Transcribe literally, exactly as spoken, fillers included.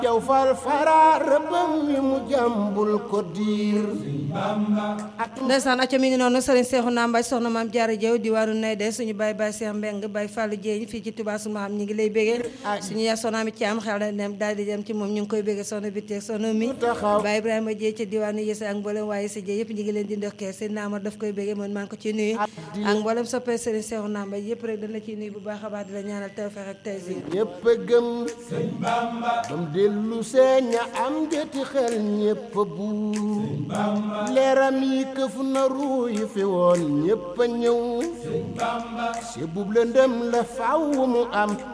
jaw fal fara rëbbam yi mu jàmbul ko diir ndeysaan acca mi ngi noonu Serigne Cheikhouna Mbaye soxna maam Diarra Diaw diwaanu Nayde suñu baay baay Cheikh Mbeng baay Fallou Dieng fii ci Touba sunu maam ñi ngi lay bégee suñu yaay soxna mi ci am xel dem daal di dem ci moom ñu ngi koy bégee soxna bi teeg soxna mi baay Ibrahima Dieng ci diwaanu Yese ak mboolem waaye sa Dieng yëpp ñi ngi leen di ndokkee seen naamar daf koy bégee man maa ngi ko ciy nuyu ak mboolem soppee Serigne Cheikhouna Mbaye yëpp rek dañ la ciy nuyu bu baax a baax di la ñaanal tawfeex ak taysiir ñëpp a gëm bam dellu see ña am jëti xel ñëpp a buur leeram yi këf na ruu yi fi woon ñëpp a ñëw si bub lëndëm la faaw mu am